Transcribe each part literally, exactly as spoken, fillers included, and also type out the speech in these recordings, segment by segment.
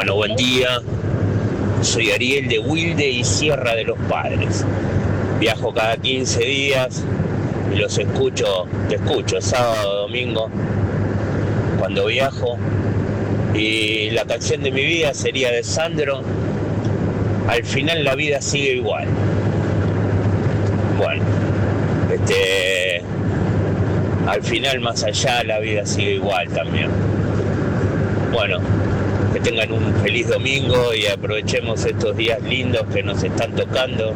Bueno, buen día. Soy Ariel de Wilde y Sierra de los Padres. Viajo cada quince días y los escucho, te escucho sábado, domingo, cuando viajo. Y la canción de mi vida sería de Sandro, Al final la vida sigue igual. Bueno, este, al final más allá la vida sigue igual también. Bueno, que tengan un feliz domingo y aprovechemos estos días lindos que nos están tocando.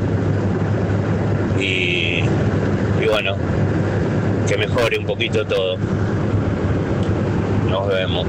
Y, y bueno, que mejore un poquito todo. Nos vemos.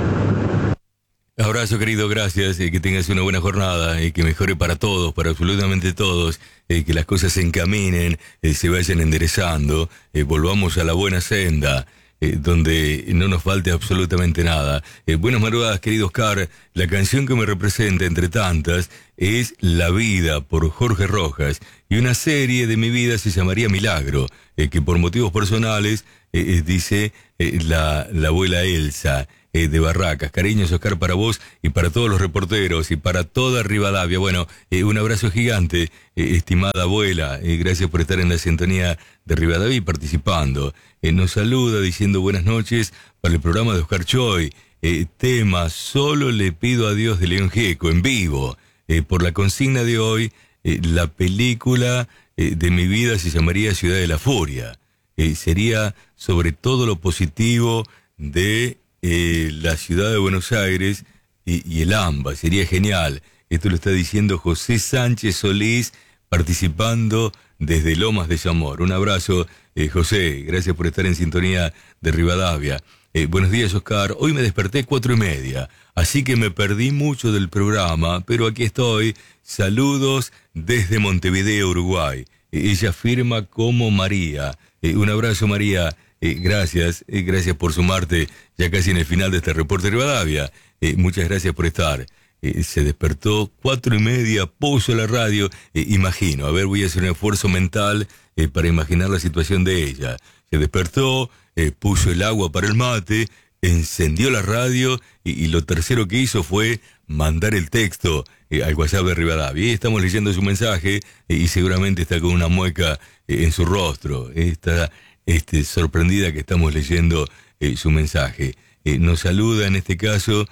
Abrazo, querido, gracias, eh, que tengas una buena jornada y eh, que mejore para todos, para absolutamente todos, eh, que las cosas se encaminen, eh, se vayan enderezando, eh, volvamos a la buena senda, eh, donde no nos falte absolutamente nada. Eh, buenas madrugadas, querido Oscar. La canción que me representa entre tantas es La Vida, por Jorge Rojas, y una serie de mi vida se llamaría Milagro, eh, que por motivos personales eh, eh, dice eh, la, la abuela Elsa. Eh, de Barracas. Cariños, Oscar, para vos y para todos los reporteros y para toda Rivadavia. Bueno, eh, un abrazo gigante, eh, estimada abuela. Eh, gracias por estar en la sintonía de Rivadavia y participando. Eh, nos saluda diciendo buenas noches para el programa de Oscar Choy. Eh, tema, solo le pido a Dios, de León Gieco, en vivo. Eh, por la consigna de hoy, eh, la película eh, de mi vida se llamaría Ciudad de la Furia. Eh, sería sobre todo lo positivo de Eh, la ciudad de Buenos Aires y, y el AMBA, sería genial. Esto lo está diciendo José Sánchez Solís, participando desde Lomas de Zamor. Un abrazo, eh, José, gracias por estar en sintonía de Rivadavia. Eh, buenos días, Oscar. Hoy me desperté cuatro y media, así que me perdí mucho del programa, pero aquí estoy. Saludos desde Montevideo, Uruguay. Eh, ella firma como María. Eh, un abrazo, María. Eh, gracias, eh, gracias por sumarte ya casi en el final de este reporte de Rivadavia. Eh, muchas gracias por estar. Eh, se despertó cuatro y media, puso la radio, eh, imagino, a ver, voy a hacer un esfuerzo mental eh, para imaginar la situación de ella. Se despertó, eh, puso el agua para el mate, encendió la radio y, y lo tercero que hizo fue mandar el texto eh, al WhatsApp de Rivadavia. Y estamos leyendo su mensaje eh, y seguramente está con una mueca eh, en su rostro. Está Este, sorprendida que estamos leyendo eh, su mensaje. Eh, nos saluda en este caso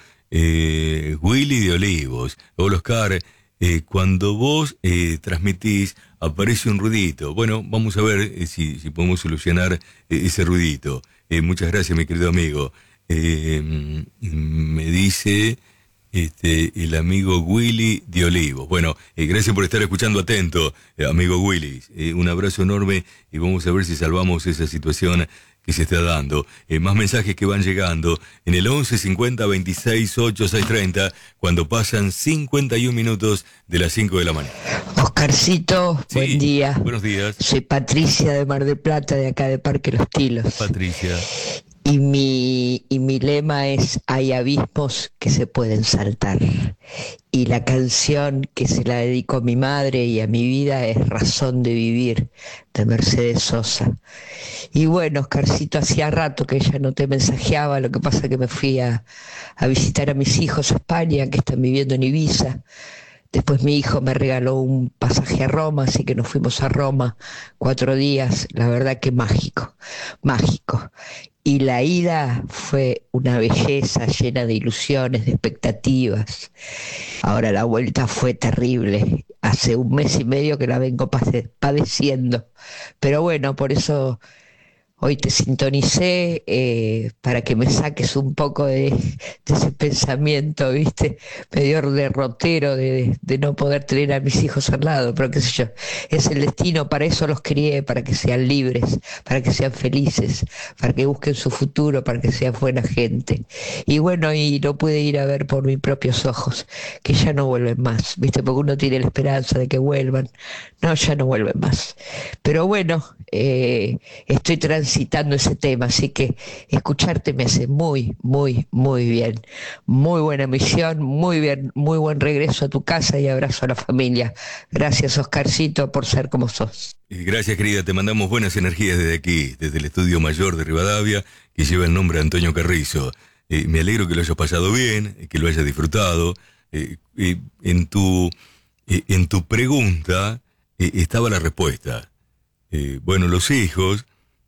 eh, Willy de Olivos. Hola, Oscar, eh, cuando vos eh, transmitís aparece un ruidito. Bueno, vamos a ver eh, si, si podemos solucionar eh, ese ruidito. Eh, muchas gracias, mi querido amigo. Eh, me dice este el amigo Willy de Olivos. Bueno, eh, gracias por estar escuchando atento, eh, amigo Willy. Eh, un abrazo enorme y vamos a ver si salvamos esa situación que se está dando. Eh, más mensajes que van llegando en el once cincuenta veintiséis ocho seis treinta cuando pasan cincuenta y un minutos de las cinco de la mañana. Oscarcito, sí, buen día. Buenos días. Soy Patricia de Mar del Plata, de acá de Parque Los Tilos. Patricia. Y mi, y mi lema es: hay abismos que se pueden saltar. Y la canción que se la dedico a mi madre y a mi vida es Razón de Vivir, de Mercedes Sosa. Y bueno, Oscarcito, hacía rato que ya no te mensajeaba, lo que pasa que me fui a, a visitar a mis hijos a España, que están viviendo en Ibiza. Después mi hijo me regaló un pasaje a Roma, así que nos fuimos a Roma cuatro días, la verdad que mágico, mágico. Y la ida fue una belleza llena de ilusiones, de expectativas. Ahora la vuelta fue terrible. Hace un mes y medio que la vengo padeciendo. Pero bueno, por eso hoy te sintonicé eh, para que me saques un poco de, de ese pensamiento, ¿viste? Medio derrotero de, de no poder tener a mis hijos al lado, pero qué sé yo, es el destino, para eso los crié, para que sean libres, para que sean felices, para que busquen su futuro, para que sean buena gente. Y bueno, y no pude ir a ver por mis propios ojos, que ya no vuelven más, ¿viste? Porque uno tiene la esperanza de que vuelvan. No, ya no vuelven más. Pero bueno, eh, estoy transitando citando ese tema, así que escucharte me hace muy, muy, muy bien. Muy buena misión, muy bien, muy buen regreso a tu casa y abrazo a la familia. Gracias, Oscarcito, por ser como sos. Gracias, querida, te mandamos buenas energías desde aquí, desde el Estudio Mayor de Rivadavia, que lleva el nombre de Antonio Carrizo. Eh, me alegro que lo hayas pasado bien, que lo hayas disfrutado. Eh, eh, en tu eh, en tu pregunta eh, estaba la respuesta. Eh, bueno, los hijos,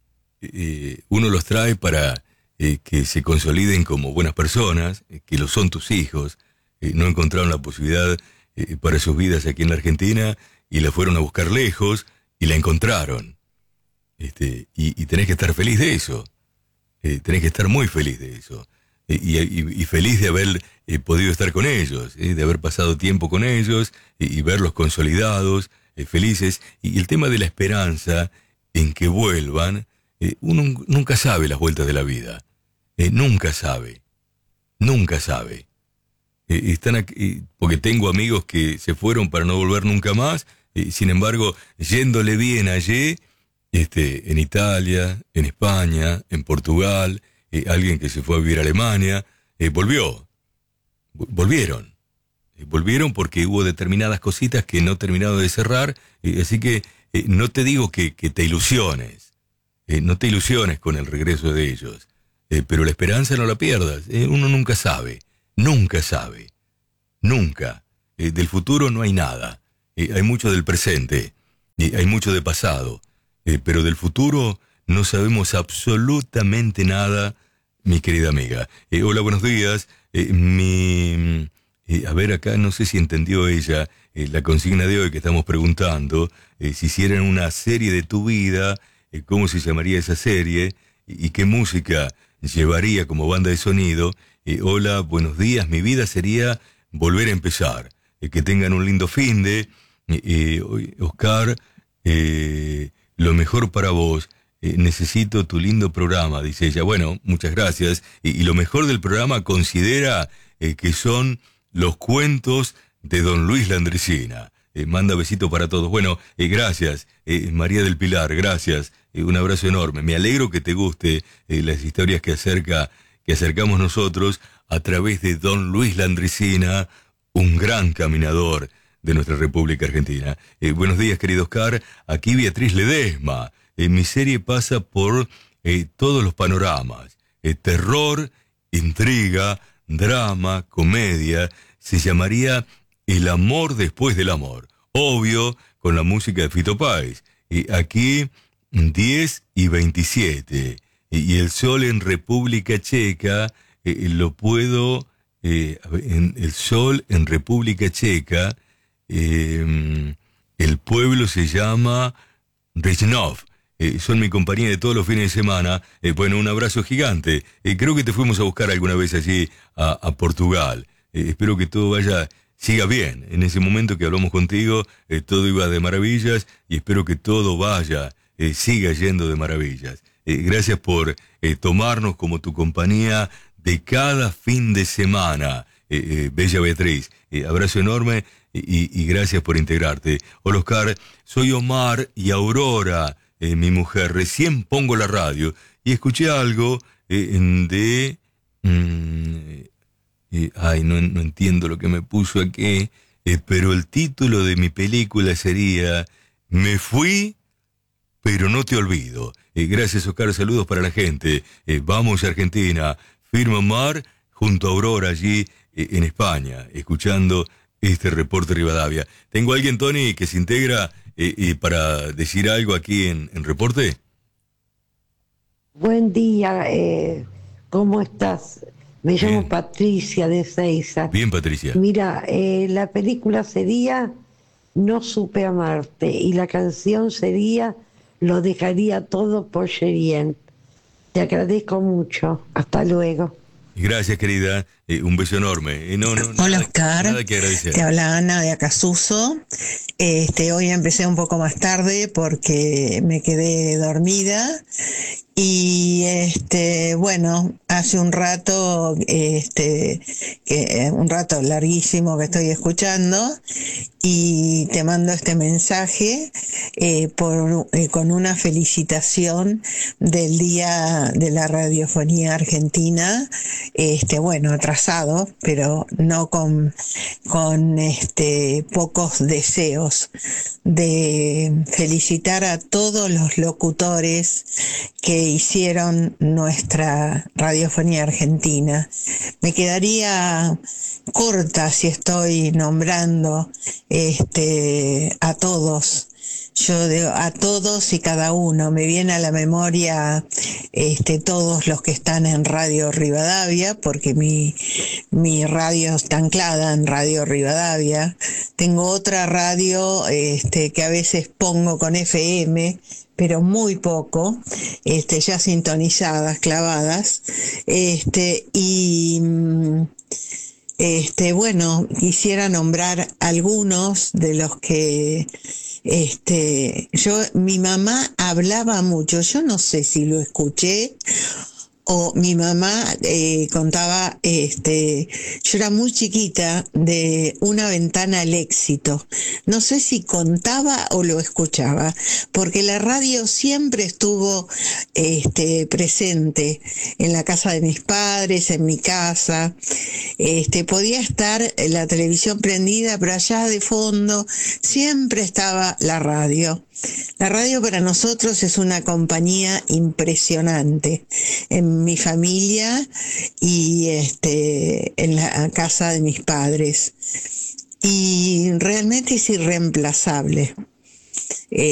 eh, uno los trae para eh, que se consoliden como buenas personas, eh, que lo son tus hijos. Eh, no encontraron la posibilidad eh, para sus vidas aquí en la Argentina y la fueron a buscar lejos y la encontraron. Este, y, y tenés que estar feliz de eso. Eh, tenés que estar muy feliz de eso. Eh, y, y, y feliz de haber eh, podido estar con ellos, eh, de haber pasado tiempo con ellos eh, y verlos consolidados, eh, felices. Y el tema de la esperanza en que vuelvan, eh, uno nunca sabe las vueltas de la vida. Eh, nunca sabe. Nunca sabe. Eh, están aquí, porque tengo amigos que se fueron para no volver nunca más, eh, sin embargo, yéndole bien allí, Este, en Italia, en España, en Portugal, eh, alguien que se fue a vivir a Alemania, eh, volvió, volvieron, eh, volvieron porque hubo determinadas cositas que no terminaron de cerrar, eh, así que eh, no te digo que, que te ilusiones, eh, no te ilusiones con el regreso de ellos, eh, pero la esperanza no la pierdas, eh, uno nunca sabe, nunca sabe, nunca, eh, del futuro no hay nada, eh, hay mucho del presente, eh, hay mucho de pasado, Eh, pero del futuro no sabemos absolutamente nada, mi querida amiga. Eh, hola, buenos días. Eh, mi, eh, a ver, acá no sé si entendió ella eh, la consigna de hoy que estamos preguntando. Eh, si hicieran una serie de tu vida, eh, ¿cómo se llamaría esa serie? Y, y qué música llevaría como banda de sonido. Eh, hola, buenos días. Mi vida sería volver a empezar. Eh, que tengan un lindo finde. Eh, eh, Oscar... Eh, Lo mejor para vos, eh, necesito tu lindo programa, dice ella. Bueno, muchas gracias. Y, y lo mejor del programa considera eh, que son los cuentos de don Luis Landricina. Eh, manda besito para todos. Bueno, eh, gracias, eh, María del Pilar, gracias. Eh, un abrazo enorme. Me alegro que te guste eh, las historias que acerca, que acercamos nosotros a través de don Luis Landricina, un gran caminador de nuestra República Argentina. Eh, buenos días, querido Oscar. Aquí Beatriz Ledesma. Eh, mi serie pasa por eh, todos los panoramas. Eh, terror, intriga, drama, comedia. Se llamaría El amor después del amor. Obvio, con la música de Fito Páez. Eh, aquí, diez y veintisiete. Eh, y el sol en República Checa, eh, lo puedo... Eh, en el sol en República Checa... Eh, el pueblo se llama Rechnov. Eh, son mi compañía de todos los fines de semana. Eh, bueno, un abrazo gigante. Eh, creo que te fuimos a buscar alguna vez allí a, a Portugal. Eh, espero que todo vaya, siga bien. En ese momento que hablamos contigo, eh, todo iba de maravillas y espero que todo vaya, eh, siga yendo de maravillas. Eh, gracias por eh, tomarnos como tu compañía de cada fin de semana, eh, eh, bella Beatriz. Eh, abrazo enorme. Y, y gracias por integrarte. Hola, Oscar, soy Omar y Aurora, eh, mi mujer. Recién pongo la radio y escuché algo eh, de... Mm, eh, ay, no, no entiendo lo que me puso aquí, eh, pero el título de mi película sería Me fui, pero no te olvido. Eh, gracias, Oscar, saludos para la gente. Eh, vamos a Argentina. Firma Omar junto a Aurora allí eh, en España, escuchando... este reporte Rivadavia. ¿Tengo a alguien, Tony, que se integra eh, eh, para decir algo aquí en, en reporte? Buen día, eh, ¿cómo estás? Me llamo Bien. Patricia de Seiza. Bien, Patricia. Mira, eh, la película sería No supe amarte y la canción sería Lo dejaría todo por Cheyenne. Te agradezco mucho. Hasta luego. Gracias, querida. Eh, un beso enorme. Eh, no, no, Hola, nada, Oscar. Nada que agradecer. Te habla Ana de Acasuso. Este, hoy empecé un poco más tarde porque me quedé dormida. Y este, bueno, hace un rato, este, que, un rato larguísimo que estoy escuchando y te mando este mensaje eh, por, eh, con una felicitación del Día de la Radiofonía Argentina, este, bueno, atrasado, pero no con, con este, pocos deseos, de felicitar a todos los locutores que hicieron nuestra radiofonía argentina. Me quedaría corta si estoy nombrando este, a todos. Yo digo a todos y cada uno. Me viene a la memoria este, todos los que están en Radio Rivadavia, porque mi, mi radio está anclada en Radio Rivadavia. Tengo otra radio este, que a veces pongo con F M, pero muy poco, este, ya sintonizadas, clavadas. Este, y este, bueno, quisiera nombrar algunos de los que Este, yo, mi mamá hablaba mucho, yo no sé si lo escuché o mi mamá eh, contaba, este, yo era muy chiquita, de Una ventana al éxito. No sé si contaba o lo escuchaba, porque la radio siempre estuvo este, presente en la casa de mis padres, en mi casa. Este, podía estar la televisión prendida, pero allá de fondo siempre estaba la radio. La radio para nosotros es una compañía impresionante. En mi familia y este, en la casa de mis padres. Y realmente es irreemplazable.